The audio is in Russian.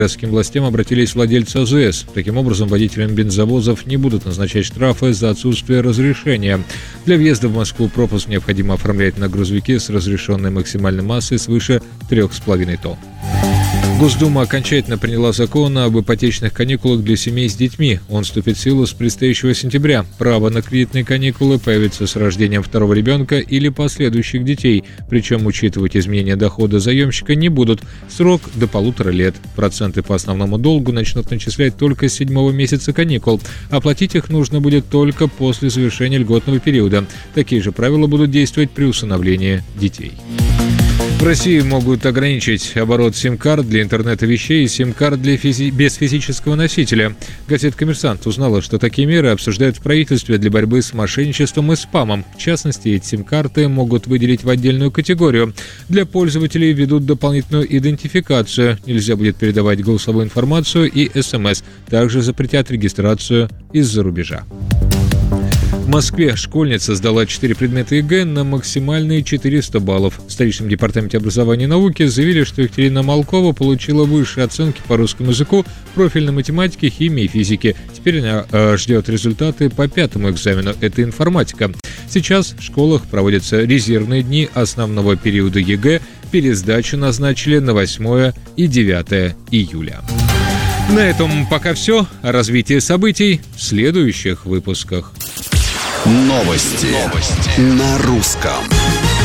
Городским властям обратились владельцы АЗС. Таким образом, водителям бензовозов не будут назначать штрафы за отсутствие разрешения. Для въезда в Москву пропуск необходимо оформлять на грузовике с разрешенной максимальной массой свыше 3,5 тонн. Госдума окончательно приняла закон об ипотечных каникулах для семей с детьми. Он вступит в силу с предстоящего сентября. Право на кредитные каникулы появится с рождением второго ребенка или последующих детей. Причем учитывать изменения дохода заемщика не будут. Срок до 1,5 лет. Проценты по основному долгу начнут начислять только с 7-го месяца каникул. Оплатить их нужно будет только после завершения льготного периода. Такие же правила будут действовать при усыновлении детей. В России могут ограничить оборот сим-карт для интернета вещей и сим-карт без физического носителя. Газета «Коммерсант» узнала, что такие меры обсуждают в правительстве для борьбы с мошенничеством и спамом. В частности, эти сим-карты могут выделить в отдельную категорию. Для пользователей введут дополнительную идентификацию. Нельзя будет передавать голосовую информацию и СМС. Также запретят регистрацию из-за рубежа. В Москве школьница сдала 4 предмета ЕГЭ на максимальные 400 баллов. В столичном департаменте образования и науки заявили, что Екатерина Малкова получила высшие оценки по русскому языку, профильной математике, химии и физике. Теперь она ждет результаты по 5-му экзамену. Это информатика. Сейчас в школах проводятся резервные дни основного периода ЕГЭ. Пересдачу назначили на 8 и 9 июля. На этом пока все. О развитии событий в следующих выпусках. Новости на русском.